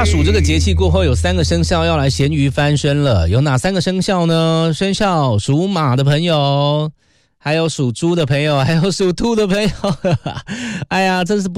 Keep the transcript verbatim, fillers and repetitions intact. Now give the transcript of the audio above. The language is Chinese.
大暑这个节气过后，有三个生肖要来咸鱼翻身了。有哪三个生肖呢？生肖属马的朋友，还有属猪的朋友，还有属兔的朋友。哎呀，真是不